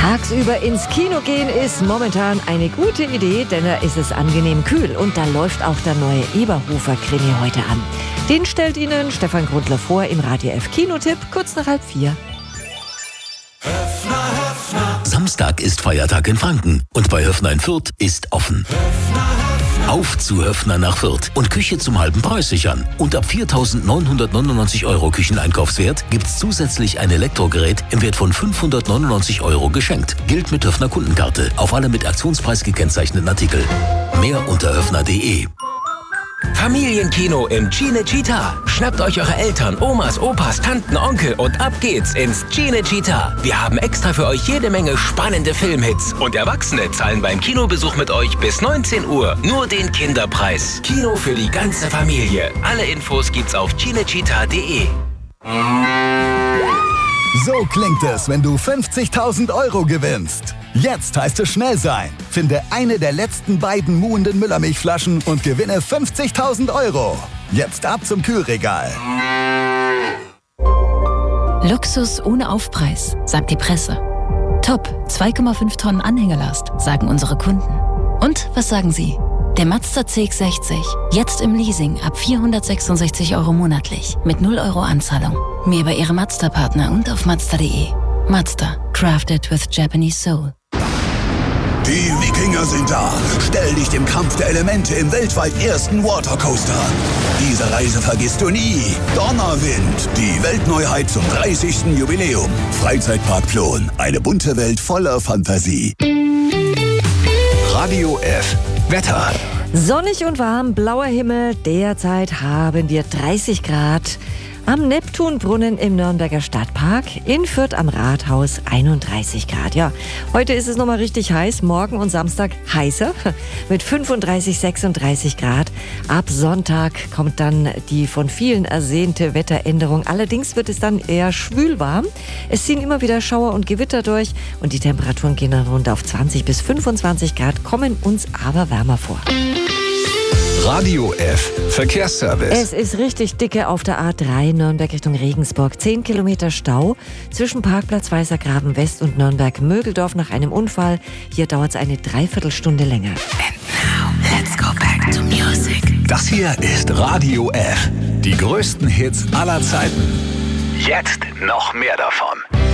Tagsüber ins Kino gehen ist momentan eine gute Idee, denn da ist es angenehm kühl. Und da läuft auch der neue Eberhofer-Krimi heute an. Den stellt Ihnen Stefan Grundler vor im Radio F Kinotipp, kurz nach 3:30. Samstag ist Feiertag in Franken und bei Höfner in Fürth ist offen. Auf zu Höfner nach Fürth und Küche zum halben Preis sichern. Und ab 4.999 € Kücheneinkaufswert gibt's zusätzlich ein Elektrogerät im Wert von 599 € geschenkt. Gilt mit Höfner Kundenkarte auf alle mit Aktionspreis gekennzeichneten Artikel. Mehr unter höfner.de. Familienkino im Cinecittà. Schnappt euch eure Eltern, Omas, Opas, Tanten, Onkel und ab geht's ins Cinecittà. Wir haben extra für euch jede Menge spannende Filmhits. Und Erwachsene zahlen beim Kinobesuch mit euch bis 19 Uhr nur den Kinderpreis. Kino für die ganze Familie. Alle Infos gibt's auf cinecittà.de. So klingt es, wenn du 50.000 € gewinnst. Jetzt heißt es schnell sein. Finde eine der letzten beiden muhenden Müllermilchflaschen und gewinne 50.000 €. Jetzt ab zum Kühlregal. Luxus ohne Aufpreis, sagt die Presse. Top, 2,5 Tonnen Anhängerlast, sagen unsere Kunden. Und was sagen Sie? Der Mazda CX-60, jetzt im Leasing ab 466 € monatlich, mit 0 € Anzahlung. Mehr bei Ihrem Mazda-Partner und auf Mazda.de. Mazda, crafted with Japanese soul. Die Wikinger sind da. Stell dich dem Kampf der Elemente im weltweit ersten Watercoaster an. Diese Reise vergisst du nie. Donnerwind, die Weltneuheit zum 30. Jubiläum. Freizeitpark Plon, eine bunte Welt voller Fantasie. Radio F. Wetter. Sonnig und warm, blauer Himmel. Derzeit haben wir 30 Grad. Am Neptunbrunnen im Nürnberger Stadtpark, in Fürth am Rathaus 31 Grad. Ja, heute ist es nochmal richtig heiß, morgen und Samstag heißer mit 35, 36 Grad. Ab Sonntag kommt dann die von vielen ersehnte Wetteränderung. Allerdings wird es dann eher schwülwarm. Es ziehen immer wieder Schauer und Gewitter durch und die Temperaturen gehen dann runter auf 20 bis 25 Grad, kommen uns aber wärmer vor. Radio F. Verkehrsservice. Es ist richtig dicke auf der A3 Nürnberg Richtung Regensburg. 10 Kilometer Stau zwischen Parkplatz Weißergraben West und Nürnberg-Mögeldorf nach einem Unfall. Hier dauert es eine Dreiviertelstunde länger. And now, let's go back to music. Das hier ist Radio F. Die größten Hits aller Zeiten. Jetzt noch mehr davon.